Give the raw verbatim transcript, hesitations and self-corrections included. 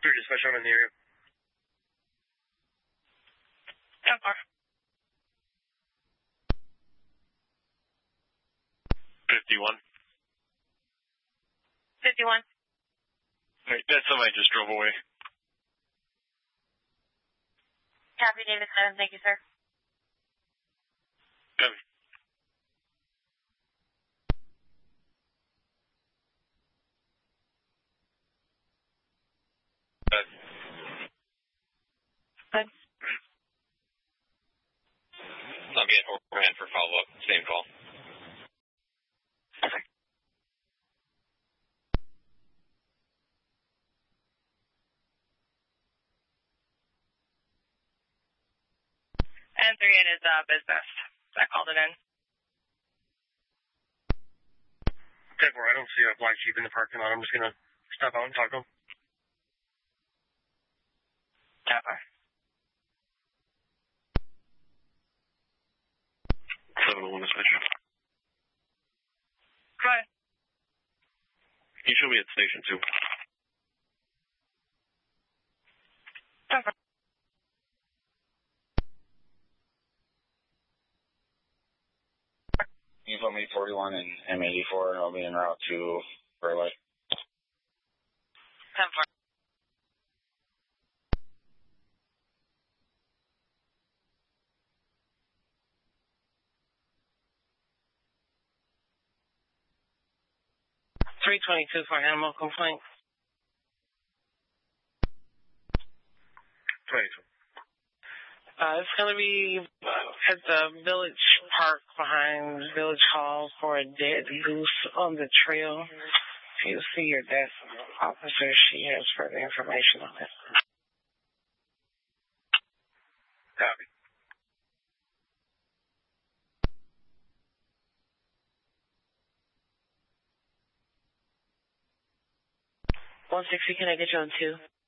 Through dispatch, I'm in the area. ten four. fifty-one. fifty-one. Right, that's somebody just drove away. Copy, David seven. Thank you, sir. Copy. Good. Good. I'll get overhand for follow-up. Same call. And three eight is uh, business. I called it in. ten four, I don't see a black Jeep in the parking lot. I'm just going to step out and talk to him. ten four. seven oh one dispatch. Go ahead. Can you show me at station two? ten four. You put me forty-one and M eighty-four, and I'll be en route to Burleigh. ten four. three twenty-two for animal complaint. twenty-two. Uh, it's going to be uh, at the Village Park behind Village Hall for a dead goose on the trail. If you see your desk officer, she has further information on it. Copy. one sixty, can I get you on two?